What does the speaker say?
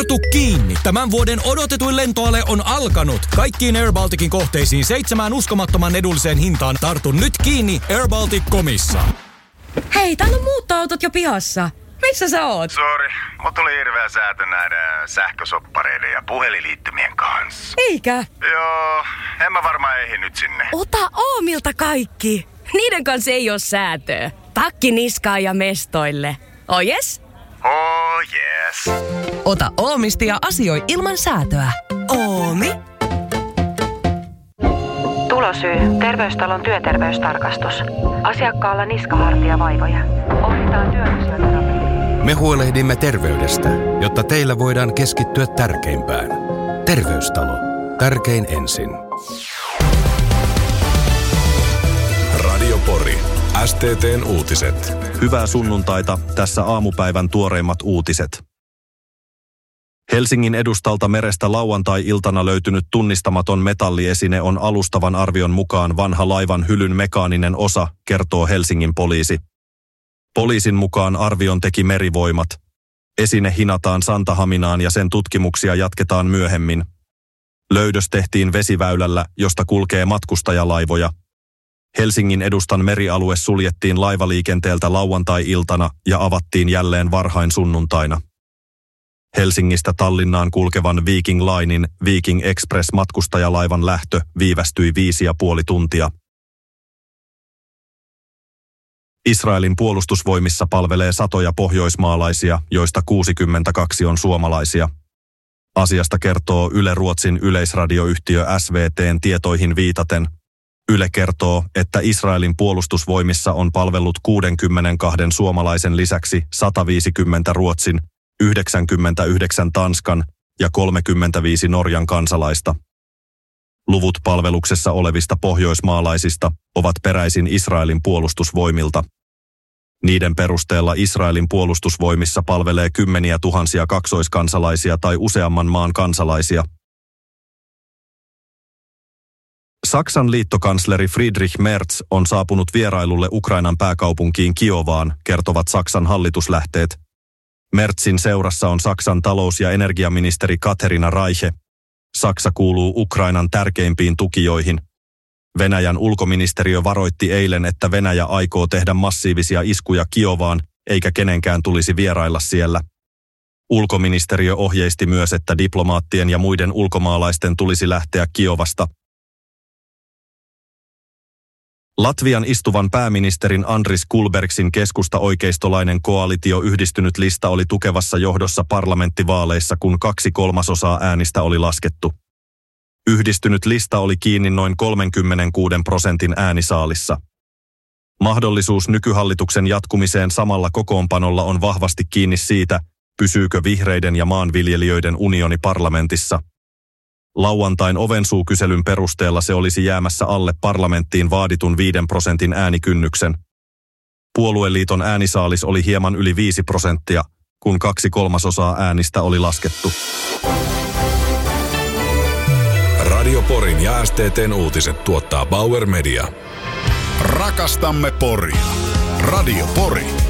Tartu kiinni. Tämän vuoden odotetuin lentoale on alkanut. Kaikkiin Air Balticin kohteisiin 7 uskomattoman edulliseen hintaan. Tartu nyt kiinni airbaltic.comissa. Hei, täällä on muuttoautot jo pihassa. Missä sä oot? Sori, mut tuli hirveä säätö näiden sähkösoppareiden ja puhelinliittymien kanssa. Eikä? Joo, en mä varmaan ehdi nyt sinne. Ota Oomilta kaikki. Niiden kanssa ei oo säätöä. Takki niskaan ja mestoille. Oh yes? Oh yes. Ota Oomista ja asioi ilman säätöä. Oomi. Tulosyy. Terveystalon työterveystarkastus. Asiakkaalla niskahartiavaivoja. Ohjataan työfysioterapiaan. Me huolehdimme terveydestä, jotta teillä voidaan keskittyä tärkeimpään. Terveystalo. Tärkein ensin. Radio Pori. STT:n uutiset. Hyvää sunnuntaita. Tässä aamupäivän tuoreimmat uutiset. Helsingin edustalta merestä lauantai-iltana löytynyt tunnistamaton metalliesine on alustavan arvion mukaan vanha laivan hylyn mekaaninen osa, kertoo Helsingin poliisi. Poliisin mukaan arvion teki Merivoimat. Esine hinataan Santahaminaan ja sen tutkimuksia jatketaan myöhemmin. Löydös tehtiin vesiväylällä, josta kulkee matkustajalaivoja. Helsingin edustan merialue suljettiin laivaliikenteeltä lauantai-iltana ja avattiin jälleen varhain sunnuntaina. Helsingistä Tallinnaan kulkevan Viking Linein Viking Express-matkustajalaivan lähtö viivästyi 5,5 tuntia. Israelin puolustusvoimissa palvelee satoja pohjoismaalaisia, joista 62 on suomalaisia. Asiasta kertoo Yle Ruotsin yleisradioyhtiö SVT:n tietoihin viitaten. Yle kertoo, että Israelin puolustusvoimissa on palvellut 62 suomalaisen lisäksi 150 Ruotsin, 99 Tanskan ja 35 Norjan kansalaista. Luvut palveluksessa olevista pohjoismaalaisista ovat peräisin Israelin puolustusvoimilta. Niiden perusteella Israelin puolustusvoimissa palvelee kymmeniä tuhansia kaksoiskansalaisia tai useamman maan kansalaisia. Saksan liittokansleri Friedrich Merz on saapunut vierailulle Ukrainan pääkaupunkiin Kiovaan, kertovat Saksan hallituslähteet. Merzin seurassa on Saksan talous- ja energiaministeri Katerina Reiche. Saksa kuuluu Ukrainan tärkeimpiin tukijoihin. Venäjän ulkoministeriö varoitti eilen, että Venäjä aikoo tehdä massiivisia iskuja Kiovaan, eikä kenenkään tulisi vierailla siellä. Ulkoministeriö ohjeisti myös, että diplomaattien ja muiden ulkomaalaisten tulisi lähteä Kiovasta. Latvian istuvan pääministerin Andris Kulbergsin keskusta-oikeistolainen koalitio Yhdistynyt lista oli tukevassa johdossa parlamenttivaaleissa, kun 2/3 äänistä oli laskettu. Yhdistynyt lista oli kiinni noin 36% äänisaalissa. Mahdollisuus nykyhallituksen jatkumiseen samalla kokoonpanolla on vahvasti kiinni siitä, pysyykö vihreiden ja maanviljelijöiden unioni parlamentissa. Lauantain ovensuukyselyn perusteella se olisi jäämässä alle parlamenttiin vaaditun 5% äänikynnyksen. Puolueliiton äänisaalis oli hieman yli 5%, kun 2/3 äänistä oli laskettu. Radio Porin ja STT:n uutiset tuottaa Bauer Media. Rakastamme Poria. Radio Pori.